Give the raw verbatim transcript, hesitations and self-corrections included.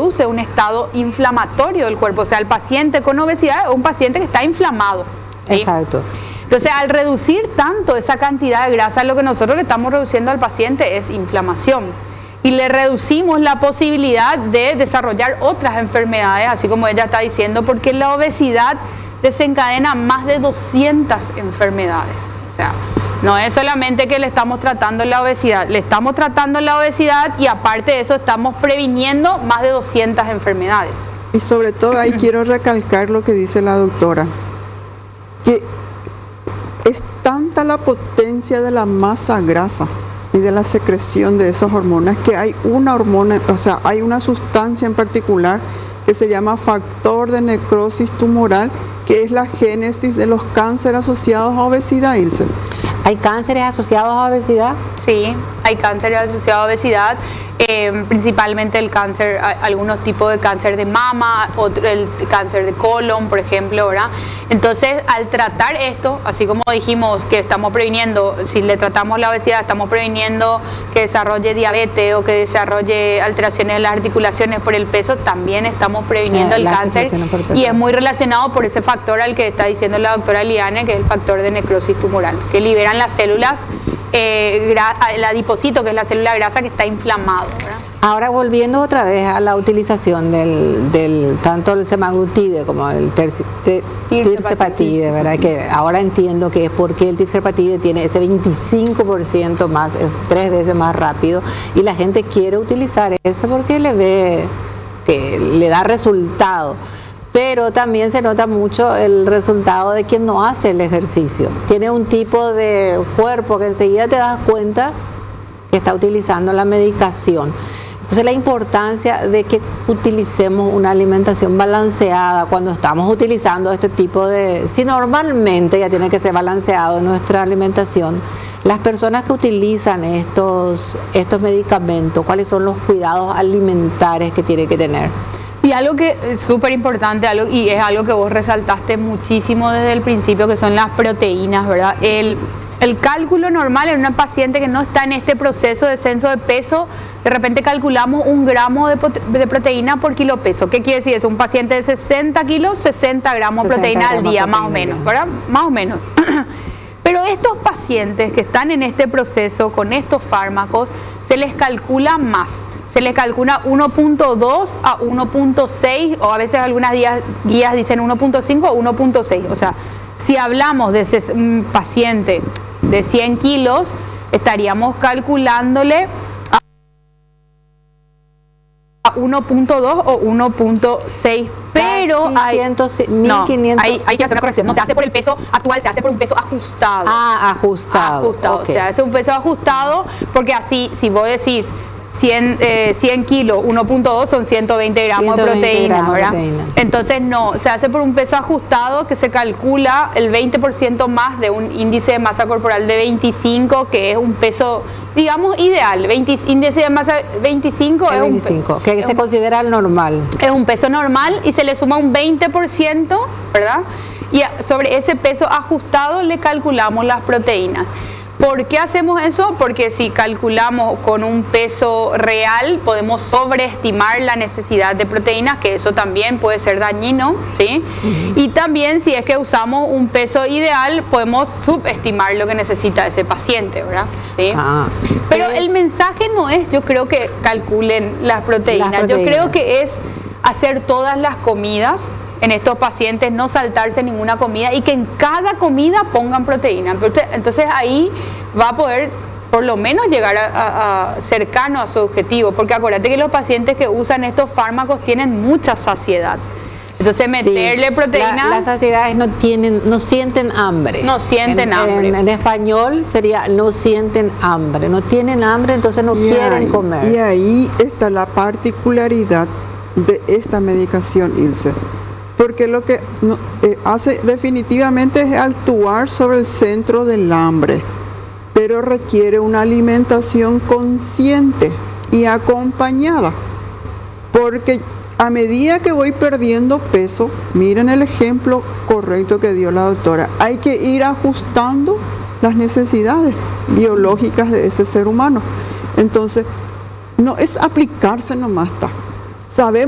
produce un estado inflamatorio del cuerpo. O sea, el paciente con obesidad es un paciente que está inflamado, ¿sí? Exacto. Entonces, al reducir tanto esa cantidad de grasa, lo que nosotros le estamos reduciendo al paciente es inflamación. Y le reducimos la posibilidad de desarrollar otras enfermedades, así como ella está diciendo, porque la obesidad desencadena más de doscientas enfermedades. O sea, no es solamente que le estamos tratando la obesidad, le estamos tratando la obesidad y aparte de eso estamos previniendo más de doscientas enfermedades. Y sobre todo ahí quiero recalcar lo que dice la doctora, que es tanta la potencia de la masa grasa y de la secreción de esas hormonas que hay una hormona, o sea, hay una sustancia en particular que se llama factor de necrosis tumoral, que es la génesis de los cánceres asociados a obesidad, Ilse. ¿Hay cánceres asociados a obesidad? Sí, hay cánceres asociados a obesidad, eh, principalmente el cáncer, algunos tipos de cáncer de mama, otro, el cáncer de colon, por ejemplo, ¿verdad? Entonces, al tratar esto, así como dijimos que estamos previniendo, si le tratamos la obesidad, estamos previniendo que desarrolle diabetes o que desarrolle alteraciones en las articulaciones por el peso, también estamos previniendo eh, el cáncer, y es muy relacionado por ese factor al que está diciendo la doctora Liane, que es el factor de necrosis tumoral, que liberan las células, eh, el adipocito, que es la célula grasa que está inflamado, ¿verdad? Ahora, volviendo otra vez a la utilización del, del tanto el semaglutide como el tirzepatide, ¿verdad? Que ahora entiendo que es porque el tirzepatide tiene ese veinticinco por ciento más, es tres veces más rápido, y la gente quiere utilizar ese porque le ve que le da resultado. Pero también se nota mucho el resultado de quien no hace el ejercicio. Tiene un tipo de cuerpo que enseguida te das cuenta que está utilizando la medicación. Entonces, la importancia de que utilicemos una alimentación balanceada cuando estamos utilizando este tipo de... Si normalmente ya tiene que ser balanceado nuestra alimentación, las personas que utilizan estos, estos medicamentos, ¿cuáles son los cuidados alimentarios que tienen que tener? Y algo que es súper importante, algo, y es algo que vos resaltaste muchísimo desde el principio, que son las proteínas, ¿verdad? El, el cálculo normal en una paciente que no está en este proceso de descenso de peso, de repente calculamos un gramo de, de proteína por kilo peso. ¿Qué quiere decir eso? Un paciente de sesenta kilos, sesenta gramos de proteína al día, más o menos, ¿verdad? Más o menos. Pero estos pacientes que están en este proceso con estos fármacos, se les calcula más. Se les calcula uno punto dos a uno punto seis, o a veces algunas guías, guías dicen uno punto cinco o uno punto seis. O sea, si hablamos de ese, un paciente de cien kilos, estaríamos calculándole a uno punto dos o uno punto seis. Pero hay, no, hay, hay que hacer una corrección. No se hace por el peso actual, se hace por un peso ajustado. Ah, ajustado. Ajustado. Okay. Se hace un peso ajustado porque así, si vos decís cien, eh, cien kilos, uno punto dos son ciento veinte gramos de proteína, gramos ¿verdad? Proteína. Entonces no, se hace por un peso ajustado que se calcula el veinte por ciento más de un índice de masa corporal de veinticinco, que es un peso, digamos, ideal. veinte, índice de masa veinticinco el es veinticinco, un, que es se un, considera el normal. Es un peso normal y se le suma un veinte por ciento, ¿verdad? Y sobre ese peso ajustado le calculamos las proteínas. ¿Por qué hacemos eso? Porque si calculamos con un peso real, podemos sobreestimar la necesidad de proteínas, que eso también puede ser dañino, ¿sí? Uh-huh. Y también si es que usamos un peso ideal, podemos subestimar lo que necesita ese paciente, ¿verdad? ¿Sí? Ah. Pero el mensaje no es, yo creo que calculen las proteínas. las proteínas. Yo creo que es hacer todas las comidas en estos pacientes, no saltarse ninguna comida y que en cada comida pongan proteína. Entonces ahí va a poder por lo menos llegar a, a, a cercano a su objetivo, porque acuérdate que los pacientes que usan estos fármacos tienen mucha saciedad. Entonces meterle sí, proteínas... La, las saciedades no tienen, no sienten hambre. No sienten en, hambre. En, en español sería no sienten hambre, no tienen hambre, entonces no y quieren ahí, comer. Y ahí está la particularidad de esta medicación, Ilse. Porque lo que no, eh, hace definitivamente es actuar sobre el centro del hambre, pero requiere una alimentación consciente y acompañada. Porque a medida que voy perdiendo peso, miren el ejemplo correcto que dio la doctora, hay que ir ajustando las necesidades biológicas de ese ser humano. Entonces, no es aplicarse nomás, está. Sabemos